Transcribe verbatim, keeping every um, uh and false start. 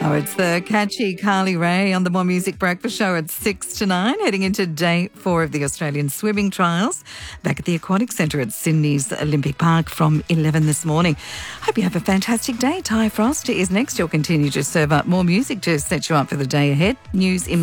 Oh, it's the catchy Carly Rae on the More Music Breakfast Show at six to nine, heading into day four of the Australian swimming trials back at the Aquatic Centre at Sydney's Olympic Park from eleven this morning. Hope you have a fantastic day. Ty Frost is next. He'll continue to serve up more music to set you up for the day ahead. News in